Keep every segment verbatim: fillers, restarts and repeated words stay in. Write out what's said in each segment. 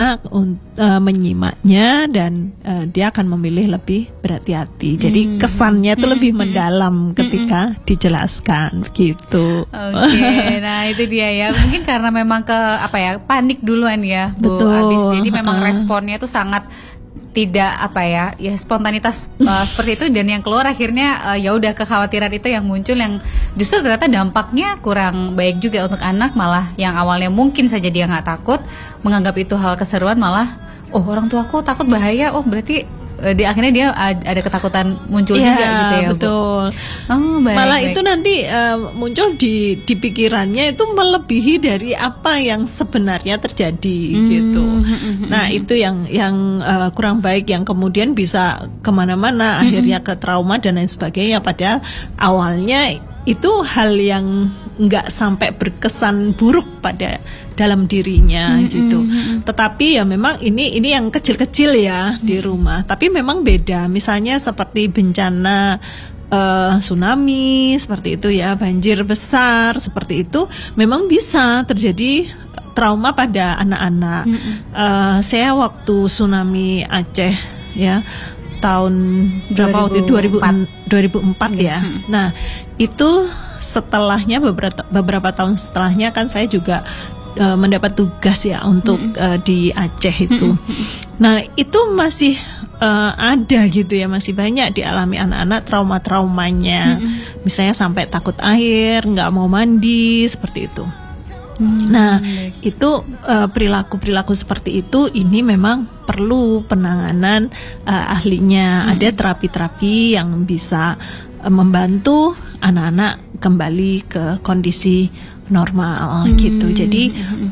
anak untuk uh, menyimaknya dan uh, dia akan memilih lebih berhati-hati. Jadi hmm. kesannya itu hmm. lebih mendalam ketika hmm. dijelaskan gitu. Oke, okay, nah itu dia ya. Mungkin karena memang ke apa ya panik duluan ya Bu Albis. Jadi memang uh. responnya itu sangat tidak apa ya ya spontanitas uh, seperti itu, dan yang keluar akhirnya uh, ya udah kekhawatiran itu yang muncul, yang justru ternyata dampaknya kurang baik juga untuk anak, malah yang awalnya mungkin saja dia nggak takut menganggap itu hal keseruan, malah oh orang tuaku takut bahaya, oh berarti uh, di akhirnya dia ada ketakutan muncul ya, juga gitu ya betul. Bu. Oh, baik, malah baik. itu nanti uh, muncul di di pikirannya itu melebihi dari apa yang sebenarnya terjadi hmm, gitu. Hmm, nah itu yang yang uh, kurang baik, yang kemudian bisa kemana-mana, hmm, akhirnya ke trauma dan lain sebagainya. Padahal awalnya itu hal yang nggak sampai berkesan buruk pada dalam dirinya hmm, gitu. Hmm, Tetapi ya memang ini ini yang kecil-kecil ya hmm. di rumah. Tapi memang beda. Misalnya seperti bencana Uh, tsunami seperti itu ya, banjir besar seperti itu, memang bisa terjadi trauma pada anak-anak. Mm-hmm. uh, saya waktu tsunami Aceh ya tahun berapa waktu dua ribu empat ya. Mm-hmm. Nah itu setelahnya beberapa beberapa tahun setelahnya kan saya juga uh, mendapat tugas ya untuk mm-hmm. uh, di Aceh itu. Mm-hmm. Nah itu masih Uh, ada gitu ya, masih banyak dialami anak-anak trauma-traumanya, mm-hmm. misalnya sampai takut air, nggak mau mandi seperti itu. Mm-hmm. Nah itu uh, perilaku-perilaku seperti itu ini memang perlu penanganan uh, ahlinya. Mm-hmm. Ada terapi-terapi yang bisa uh, membantu anak-anak kembali ke kondisi normal mm-hmm. gitu. Jadi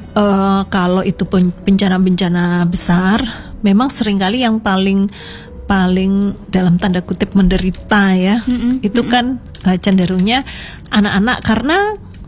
uh, kalau itu bencana-bencana besar, memang seringkali yang paling paling dalam tanda kutip menderita ya, mm-hmm. itu kan uh, cenderungnya anak-anak, karena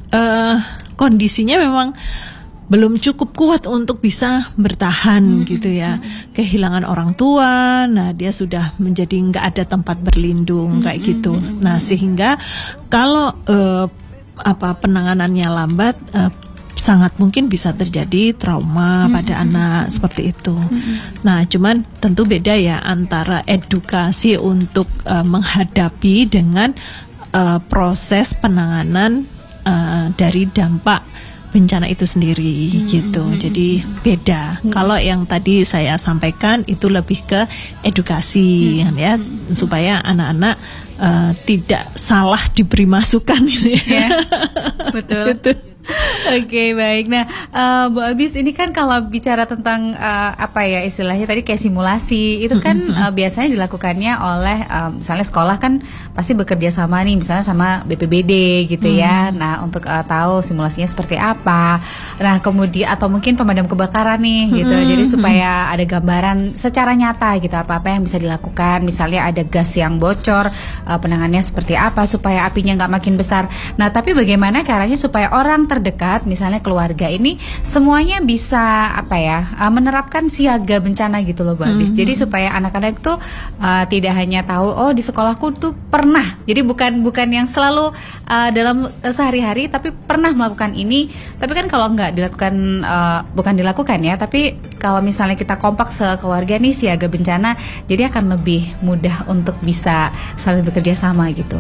uh, kondisinya memang belum cukup kuat untuk bisa bertahan mm-hmm. gitu ya, kehilangan orang tua, nah dia sudah menjadi nggak ada tempat berlindung, mm-hmm. kayak gitu. Nah sehingga kalau uh, apa penanganannya lambat, uh, sangat mungkin bisa terjadi trauma mm-hmm. pada anak seperti itu. Mm-hmm. Nah, cuman tentu beda ya antara edukasi untuk uh, menghadapi dengan uh, proses penanganan uh, dari dampak bencana itu sendiri mm-hmm. gitu. Jadi beda. Mm-hmm. Kalau yang tadi saya sampaikan itu lebih ke edukasi mm-hmm. ya, supaya anak-anak uh, tidak salah diberi masukan gitu ya. Yeah, betul. Betul. Oke okay, baik. Nah uh, Bu Albis, ini kan kalau bicara tentang uh, apa ya istilahnya tadi kayak simulasi itu kan mm-hmm. uh, biasanya dilakukannya oleh uh, misalnya sekolah kan pasti bekerja sama nih misalnya sama B P B D gitu mm. ya. Nah untuk uh, tahu simulasinya seperti apa. Nah kemudian atau mungkin pemadam kebakaran nih gitu. Mm-hmm. Jadi supaya ada gambaran secara nyata gitu apa-apa yang bisa dilakukan. Misalnya ada gas yang bocor, uh, penanganannya seperti apa supaya apinya nggak makin besar. Nah tapi bagaimana caranya supaya orang ter terdekat, misalnya keluarga ini semuanya bisa apa ya uh, menerapkan siaga bencana gitu loh Bu Albis. Mm-hmm. Jadi supaya anak-anak tuh uh, tidak hanya tahu oh di sekolahku tuh pernah. Jadi bukan bukan yang selalu uh, dalam uh, sehari-hari tapi pernah melakukan ini. Tapi kan kalau nggak dilakukan uh, bukan dilakukan ya, tapi kalau misalnya kita kompak sekeluarga nih siaga bencana, jadi akan lebih mudah untuk bisa saling bekerja sama gitu.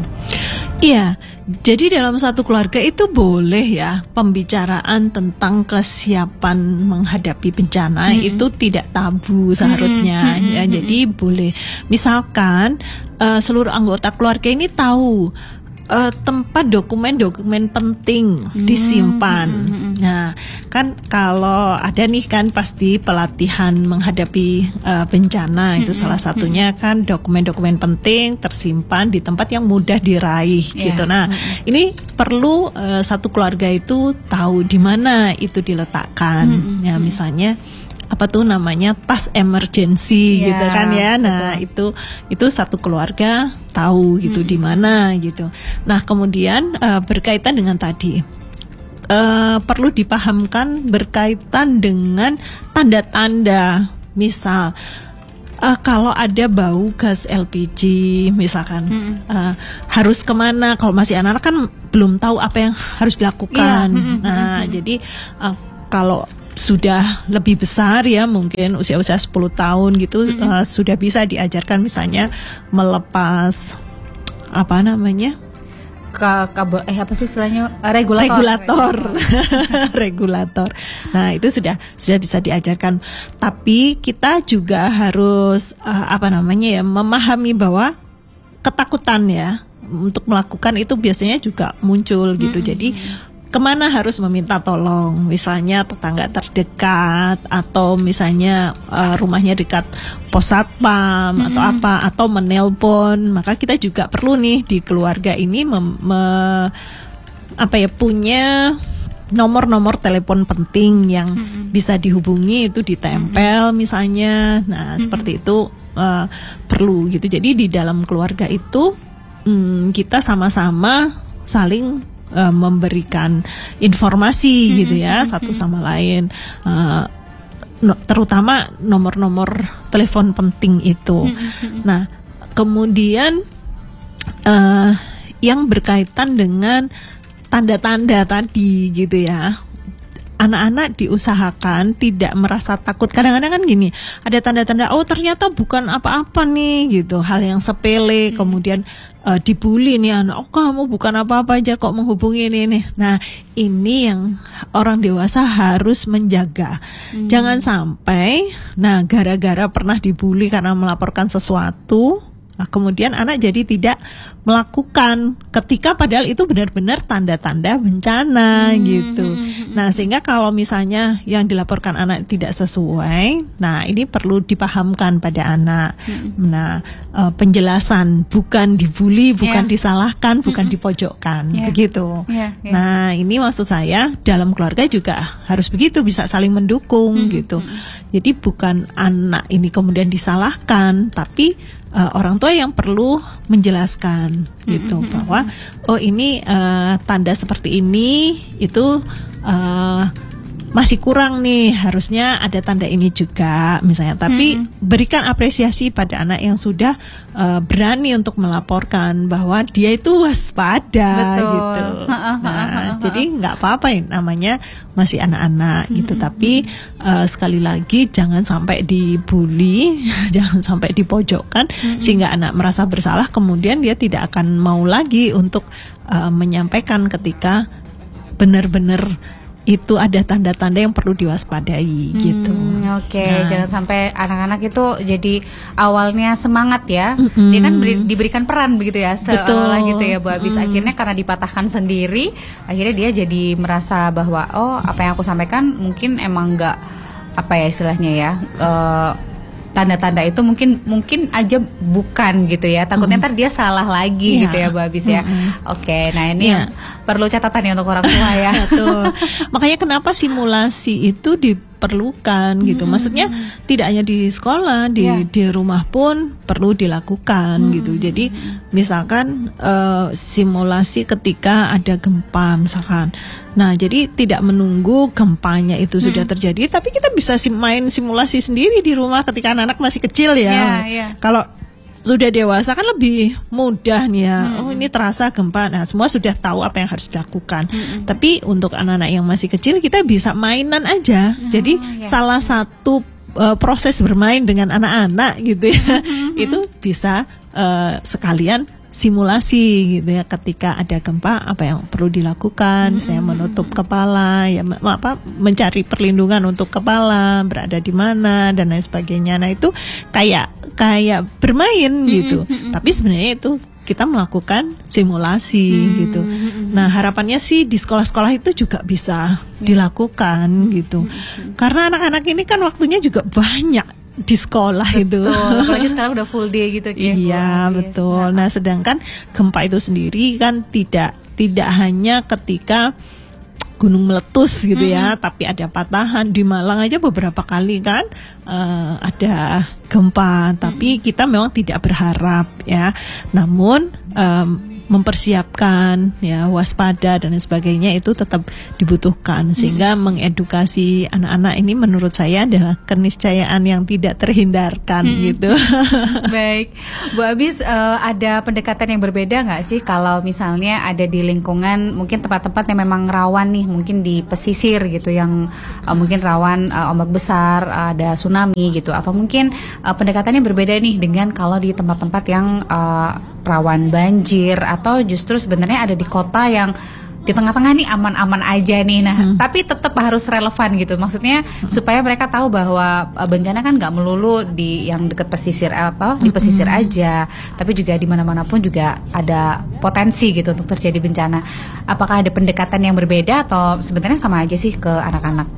Iya. Jadi dalam satu keluarga itu boleh ya pembicaraan tentang kesiapan menghadapi bencana mm-hmm. itu tidak tabu seharusnya mm-hmm. ya. Jadi boleh misalkan uh, seluruh anggota keluarga ini tahu uh, tempat dokumen-dokumen penting mm-hmm. disimpan. Mm-hmm. Nah, kan kalau ada nih kan pasti pelatihan menghadapi uh, bencana mm-hmm. itu salah satunya mm-hmm. kan dokumen-dokumen penting tersimpan di tempat yang mudah diraih yeah. gitu. Nah, mm-hmm. ini perlu uh, satu keluarga itu tahu di mana itu diletakkan. Mm-hmm. Ya, misalnya apa tuh namanya tas emergency yeah, gitu kan ya. Nah, betul. itu itu satu keluarga tahu gitu hmm. di mana gitu. Nah, kemudian uh, berkaitan dengan tadi uh, perlu dipahamkan berkaitan dengan tanda-tanda, misal Uh, kalau ada bau gas L P G misalkan mm-hmm. uh, harus kemana. Kalau masih anak-anak kan belum tahu apa yang harus dilakukan. Yeah. Mm-hmm. Nah mm-hmm. jadi uh, kalau sudah lebih besar ya, mungkin usia-usia sepuluh tahun gitu, mm-hmm. uh, sudah bisa diajarkan misalnya melepas apa namanya? Ke kabel eh apa sih istilahnya regulator regulator regulator. Nah, itu sudah sudah bisa diajarkan. Tapi kita juga harus uh, apa namanya ya, memahami bahwa ketakutan ya untuk melakukan itu biasanya juga muncul gitu. Mm-hmm. Jadi kemana harus meminta tolong, misalnya tetangga terdekat atau misalnya uh, rumahnya dekat pos satpam, mm-hmm. atau apa, atau menelpon. Maka kita juga perlu nih di keluarga ini mem, me, apa ya punya nomor-nomor telepon penting yang mm-hmm. bisa dihubungi, itu ditempel mm-hmm. misalnya. Nah, mm-hmm. seperti itu uh, perlu gitu. Jadi di dalam keluarga itu um, kita sama-sama saling Uh, memberikan informasi mm-hmm. gitu ya, mm-hmm. satu sama lain, uh, no, terutama nomor-nomor telepon penting itu. Mm-hmm. Nah, kemudian uh, yang berkaitan dengan tanda-tanda tadi gitu ya, anak-anak diusahakan tidak merasa takut. Kadang-kadang kan gini, ada tanda-tanda oh ternyata bukan apa-apa nih gitu, hal yang sepele, hmm. kemudian uh, dibully nih anak, oh kamu bukan apa-apa aja kok menghubungi ini nih. Nah, ini yang orang dewasa harus menjaga. Hmm. Jangan sampai nah gara-gara pernah dibully karena melaporkan sesuatu, nah, kemudian anak jadi tidak melakukan ketika padahal itu benar-benar tanda-tanda bencana hmm. gitu. Nah, sehingga kalau misalnya yang dilaporkan anak tidak sesuai, nah ini perlu dipahamkan pada anak. Hmm. Nah, uh, penjelasan bukan dibully, bukan yeah. disalahkan, bukan hmm. dipojokkan, yeah. begitu. Yeah, yeah. Nah, ini maksud saya dalam keluarga juga harus begitu, bisa saling mendukung hmm. gitu. Jadi bukan anak ini kemudian disalahkan, tapi Uh, orang tua yang perlu menjelaskan gitu mm-hmm. bahwa oh ini uh, tanda seperti ini itu uh, masih kurang nih, harusnya ada tanda ini juga misalnya. Tapi mm-hmm. berikan apresiasi pada anak yang sudah uh, berani untuk melaporkan bahwa dia itu waspada. Betul. Gitu. Nah, jadi nggak apa-apa ya, namanya masih anak-anak gitu. Mm-hmm. Tapi uh, sekali lagi jangan sampai dibully, jangan sampai dipojokkan mm-hmm. sehingga anak merasa bersalah, kemudian dia tidak akan mau lagi untuk uh, menyampaikan ketika benar-benar itu ada tanda-tanda yang perlu diwaspadai hmm, gitu. Oke, okay. Nah. Jangan sampai anak-anak itu jadi awalnya semangat ya, mm-hmm. dia kan beri, diberikan peran begitu ya, seolah gitu ya Bu Abis. Mm-hmm. Akhirnya karena dipatahkan sendiri, akhirnya dia jadi merasa bahwa oh apa yang aku sampaikan mungkin emang nggak apa ya istilahnya ya. Uh, tanda-tanda itu mungkin mungkin aja bukan gitu ya, takutnya ntar dia salah lagi yeah. gitu ya Bu Abis ya. Mm-hmm. Oke, nah ini yeah. yang perlu catatan ya untuk orang tua ya. Betul. Makanya kenapa simulasi itu diperlukan gitu. Mm-hmm. Maksudnya tidak hanya di sekolah, di yeah. di rumah pun perlu dilakukan mm-hmm. gitu. Jadi misalkan uh, simulasi ketika ada gempa misalkan. Nah, jadi tidak menunggu gempanya itu sudah hmm. terjadi, tapi kita bisa sim- main simulasi sendiri di rumah ketika anak-anak masih kecil ya. Yeah, yeah. Kalau sudah dewasa kan lebih mudah nih ya. Hmm. Oh, ini terasa gempa. Nah, semua sudah tahu apa yang harus dilakukan. Hmm. Tapi untuk anak-anak yang masih kecil kita bisa mainan aja. Oh, jadi yeah. salah satu uh, proses bermain dengan anak-anak gitu ya. Hmm. Itu bisa uh, sekalian simulasi gitu ya, ketika ada gempa apa yang perlu dilakukan, mm-hmm. saya menutup kepala ya, apa mencari perlindungan untuk kepala, berada di mana dan lain sebagainya. Nah, itu kayak kayak bermain gitu. Mm-hmm. Tapi sebenarnya itu kita melakukan simulasi mm-hmm. gitu. Nah, harapannya sih di sekolah-sekolah itu juga bisa dilakukan mm-hmm. gitu. Mm-hmm. Karena anak-anak ini kan waktunya juga banyak di sekolah. Betul, itu apalagi sekarang udah full day gitu ya. Iya betul. Nah, sedangkan gempa itu sendiri kan tidak tidak hanya ketika gunung meletus gitu ya, mm-hmm. tapi ada patahan. Di Malang aja beberapa kali kan uh, ada gempa, tapi mm-hmm. kita memang tidak berharap ya. Namun um, mempersiapkan, ya, waspada dan lain sebagainya itu tetap dibutuhkan, sehingga hmm. mengedukasi anak-anak ini menurut saya adalah keniscayaan yang tidak terhindarkan hmm. gitu. Baik, Bu Abis, uh, ada pendekatan yang berbeda nggak sih kalau misalnya ada di lingkungan mungkin tempat-tempat yang memang rawan nih, mungkin di pesisir gitu, yang uh, mungkin rawan uh, ombak besar, uh, ada tsunami gitu, atau mungkin uh, pendekatannya berbeda nih dengan kalau di tempat-tempat yang uh, rawan banjir, atau justru sebenarnya ada di kota yang di tengah-tengah nih aman-aman aja nih. Nah, hmm. tapi tetap harus relevan gitu. Maksudnya hmm. supaya mereka tahu bahwa bencana kan nggak melulu di yang dekat pesisir apa, di pesisir hmm. aja, tapi juga di mana-mana pun juga ada potensi gitu untuk terjadi bencana. Apakah ada pendekatan yang berbeda atau sebenarnya sama aja sih ke anak-anak?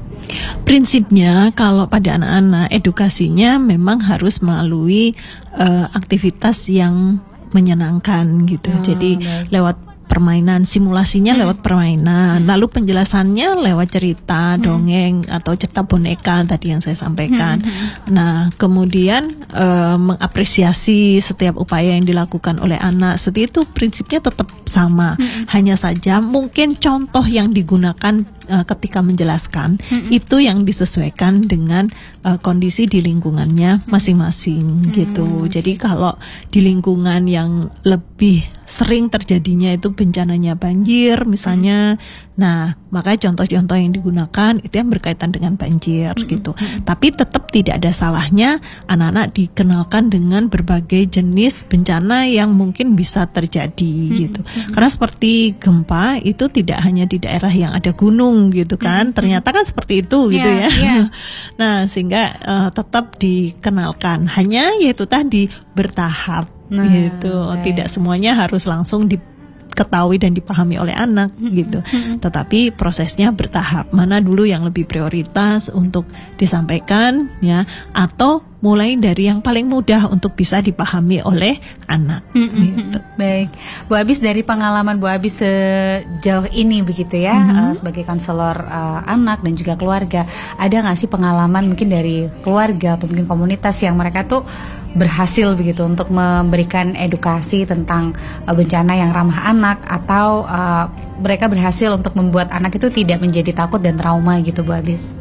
Prinsipnya kalau pada anak-anak, edukasinya memang harus melalui uh, aktivitas yang menyenangkan gitu. Oh, jadi baik. Lewat permainan, simulasinya hmm. lewat permainan, hmm. lalu penjelasannya lewat cerita, hmm. dongeng atau cerita boneka tadi yang saya sampaikan. Hmm. Nah, kemudian uh, mengapresiasi setiap upaya yang dilakukan oleh anak. Seperti itu, prinsipnya tetap sama. Hmm. Hanya saja mungkin contoh yang digunakan uh, ketika menjelaskan hmm. itu yang disesuaikan dengan uh, kondisi di lingkungannya masing-masing hmm. gitu. Jadi kalau di lingkungan yang lebih sering terjadinya itu bencananya banjir misalnya, hmm. nah maka contoh-contoh yang digunakan itu yang berkaitan dengan banjir hmm. gitu. Hmm. Tapi tetap tidak ada salahnya anak-anak dikenalkan dengan berbagai jenis bencana yang mungkin bisa terjadi hmm. gitu. Hmm. Karena seperti gempa itu tidak hanya di daerah yang ada gunung gitu kan, hmm. ternyata kan seperti itu gitu yeah, ya. Yeah. Nah sehingga uh, tetap dikenalkan, hanya yaitu tadi bertahap. Nah, gitu, baik. Tidak semuanya harus langsung diketahui dan dipahami oleh anak mm-hmm. gitu. Mm-hmm. Tetapi prosesnya bertahap. Mana dulu yang lebih prioritas untuk disampaikan ya, atau mulai dari yang paling mudah untuk bisa dipahami oleh anak. Mm-hmm. Gitu. Baik, Bu Abis, dari pengalaman Bu Abis sejauh ini begitu ya, mm-hmm. uh, sebagai konselor uh, anak dan juga keluarga, ada nggak sih pengalaman mungkin dari keluarga atau mungkin komunitas yang mereka tuh berhasil begitu untuk memberikan edukasi tentang uh, bencana yang ramah anak, atau uh, mereka berhasil untuk membuat anak itu tidak menjadi takut dan trauma gitu, Bu Abis?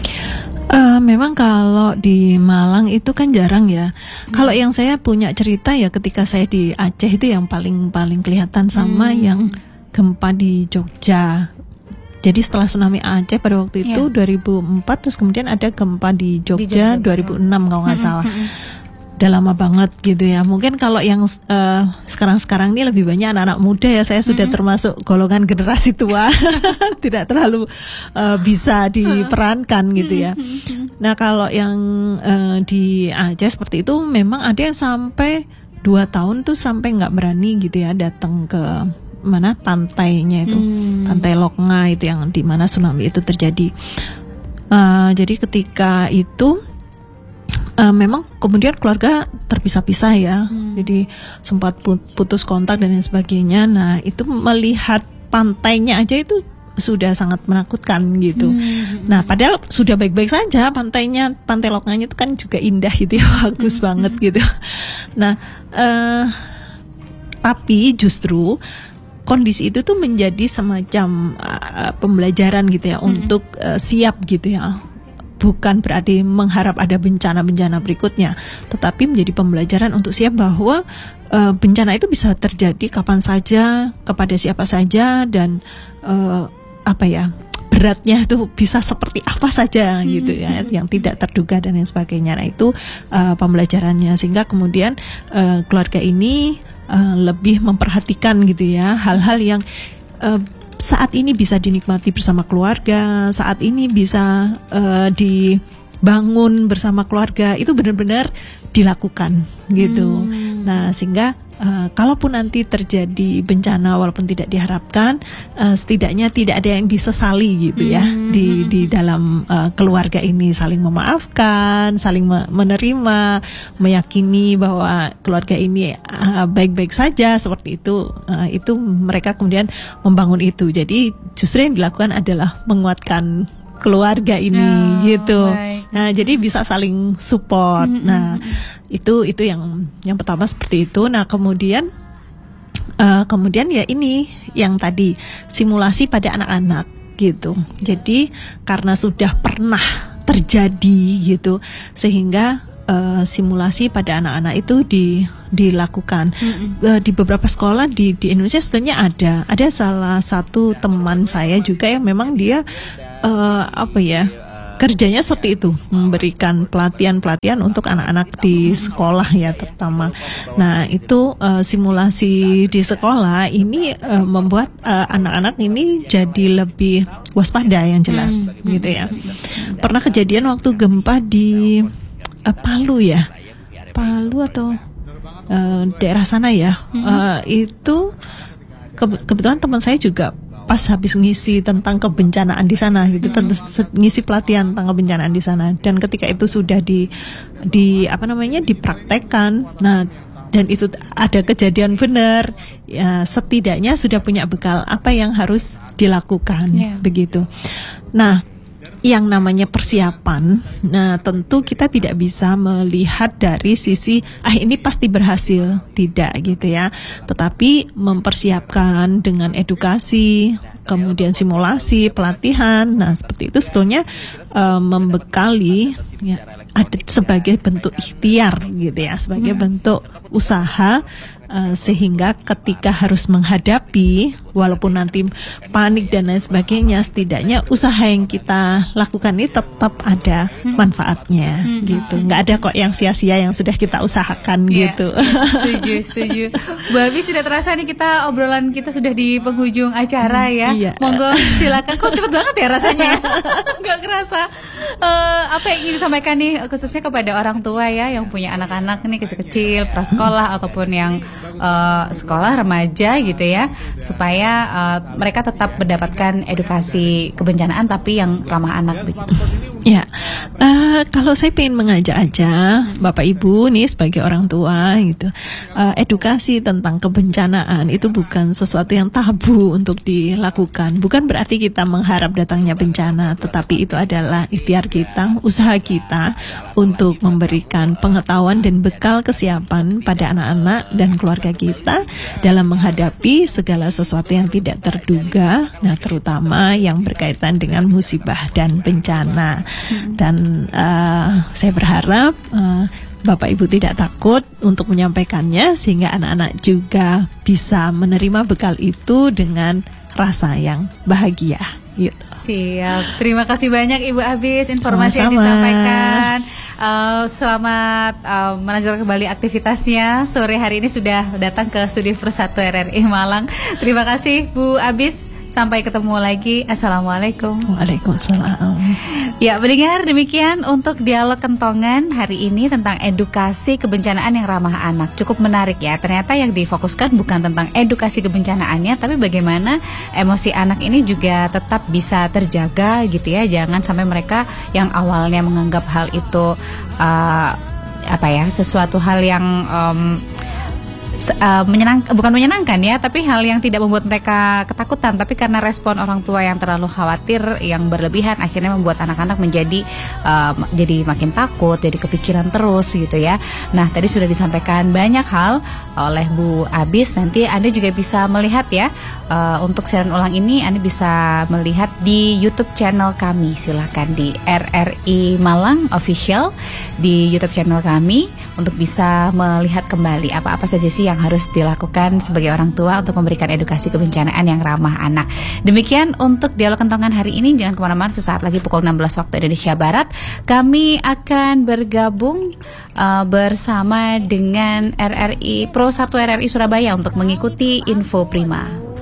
Uh, memang kalau di Malang itu kan jarang ya. Hmm. Kalau yang saya punya cerita ya ketika saya di Aceh itu yang paling paling kelihatan, sama hmm. yang gempa di Jogja. Jadi setelah tsunami Aceh pada waktu itu yeah. dua ribu empat, terus kemudian ada gempa di Jogja, di Jogja dua ribu enam kalau nggak salah. Udah lama banget gitu ya. Mungkin kalau yang uh, sekarang-sekarang ini lebih banyak anak-anak muda ya. Saya sudah mm-hmm. termasuk golongan generasi tua, tidak terlalu uh, bisa diperankan gitu ya. Nah kalau yang uh, di Aceh seperti itu, memang ada yang sampai dua tahun tuh sampai nggak berani gitu ya datang ke mana pantainya itu, mm. pantai Loknga itu yang di mana tsunami itu terjadi. Uh, jadi ketika itu Uh, memang kemudian keluarga terpisah-pisah ya, hmm. jadi sempat putus kontak dan lain sebagainya. Nah itu melihat pantainya aja itu sudah sangat menakutkan gitu. Hmm. Nah padahal sudah baik-baik saja pantainya, pantai Loknanya itu kan juga indah gitu ya, bagus hmm. banget gitu. Nah uh, tapi justru kondisi itu tuh menjadi semacam uh, pembelajaran gitu ya, hmm. untuk uh, siap gitu ya. Bukan berarti mengharap ada bencana-bencana berikutnya, tetapi menjadi pembelajaran untuk siap bahwa e, bencana itu bisa terjadi kapan saja, kepada siapa saja, dan e, apa ya, beratnya itu bisa seperti apa saja gitu ya, yang tidak terduga dan lain sebagainya. Nah itu e, pembelajarannya, sehingga kemudian e, keluarga ini e, lebih memperhatikan gitu ya, hal-hal yang e, saat ini bisa dinikmati bersama keluarga, saat ini bisa uh, dibangun bersama keluarga, itu benar-benar dilakukan gitu. Hmm. Nah sehingga uh, kalaupun nanti terjadi bencana walaupun tidak diharapkan, uh, setidaknya tidak ada yang disesali gitu ya, hmm. di di dalam uh, keluarga ini, saling memaafkan, saling me- menerima, meyakini bahwa keluarga ini uh, baik-baik saja seperti itu. Uh, itu mereka kemudian membangun itu. Jadi justru yang dilakukan adalah menguatkan keluarga ini, oh, gitu. Baik. Nah, jadi bisa saling support. Mm-hmm. Nah, itu itu yang yang pertama seperti itu. Nah, kemudian Uh, kemudian ya ini yang tadi simulasi pada anak-anak gitu. Jadi karena sudah pernah terjadi gitu, sehingga uh, simulasi pada anak-anak itu di dilakukan. Mm-hmm. Uh, di beberapa sekolah di di Indonesia sebetulnya ada. Ada salah satu teman saya juga yang memang dia uh, apa ya? kerjanya seperti itu, memberikan pelatihan-pelatihan untuk anak-anak di sekolah ya terutama. Nah itu uh, simulasi di sekolah ini uh, membuat uh, anak-anak ini jadi lebih waspada yang jelas, hmm. gitu ya. Pernah kejadian waktu gempa di uh, Palu ya, Palu atau uh, daerah sana ya, hmm. uh, itu ke- kebetulan teman saya juga pas habis ngisi tentang kebencanaan di sana gitu, hmm. ngisi pelatihan tentang kebencanaan di sana, dan ketika itu sudah di di apa namanya dipraktekkan, nah dan itu ada kejadian benar, ya setidaknya sudah punya bekal apa yang harus dilakukan, yeah. begitu. Nah yang namanya persiapan, nah tentu kita tidak bisa melihat dari sisi ah ini pasti berhasil, tidak gitu ya. Tetapi mempersiapkan dengan edukasi, kemudian simulasi, pelatihan, nah seperti itu sebetulnya uh, membekali ya, ada sebagai bentuk ikhtiar gitu ya, sebagai hmm. bentuk usaha. Uh, sehingga ketika harus menghadapi, walaupun nanti panik dan lain sebagainya, setidaknya usaha yang kita lakukan ini tetap ada manfaatnya, hmm. gitu. Nggak ada kok yang sia-sia yang sudah kita usahakan, yeah, gitu. Yeah, setuju, setuju. Bu Habis, tidak terasa nih kita obrolan kita sudah di penghujung acara ya. Iya. Monggo silakan. Kok cepet banget ya rasanya? Nggak kerasa. Uh, apa yang ingin disampaikan nih khususnya kepada orang tua ya yang punya anak-anak nih kecil-kecil, prasekolah ataupun yang Uh, sekolah remaja gitu ya, supaya uh, mereka tetap mendapatkan edukasi kebencanaan tapi yang ramah anak begitu. Ya, uh, kalau saya pengen mengajak aja Bapak Ibu nih sebagai orang tua gitu, uh, edukasi tentang kebencanaan itu bukan sesuatu yang tabu untuk dilakukan. Bukan berarti kita mengharap datangnya bencana, tetapi itu adalah ikhtiar kita, usaha kita untuk memberikan pengetahuan dan bekal kesiapan pada anak-anak dan keluarga kita dalam menghadapi segala sesuatu yang tidak terduga, nah terutama yang berkaitan dengan musibah dan bencana. Hmm. Dan uh, saya berharap uh, Bapak Ibu tidak takut untuk menyampaikannya, sehingga anak-anak juga bisa menerima bekal itu dengan rasa yang bahagia. Gitu. Siap, terima kasih banyak Ibu Habis informasi Sama-sama. yang disampaikan. Uh, selamat uh, melanjutkan kembali aktivitasnya. Sore hari ini sudah datang ke studio Persatu R R I Malang. Terima kasih Bu Habis. Sampai ketemu lagi. Assalamualaikum. Waalaikumsalam. Ya, pendengar, demikian untuk dialog kentongan hari ini tentang edukasi kebencanaan yang ramah anak. Cukup menarik ya. Ternyata yang difokuskan bukan tentang edukasi kebencanaannya, tapi bagaimana emosi anak ini juga tetap bisa terjaga gitu ya. Jangan sampai mereka yang awalnya menganggap hal itu uh, apa ya, sesuatu hal yang um, Uh, menyenang, bukan menyenangkan ya, tapi hal yang tidak membuat mereka ketakutan, tapi karena respon orang tua yang terlalu khawatir, yang berlebihan, akhirnya membuat anak-anak menjadi uh, jadi makin takut, jadi kepikiran terus gitu ya. Nah, tadi sudah disampaikan banyak hal oleh Bu Habis. Nanti Anda juga bisa melihat ya, uh, untuk siaran ulang ini Anda bisa melihat di YouTube channel kami. Silakan di R R I Malang Official di YouTube channel kami untuk bisa melihat kembali apa-apa saja sih yang harus dilakukan sebagai orang tua untuk memberikan edukasi kebencanaan yang ramah anak. Demikian untuk dialog kentongan hari ini. Jangan kemana-mana, sesaat lagi pukul enam belas waktu Indonesia Barat kami akan bergabung uh, bersama dengan R R I Pro satu R R I Surabaya untuk mengikuti Info Prima.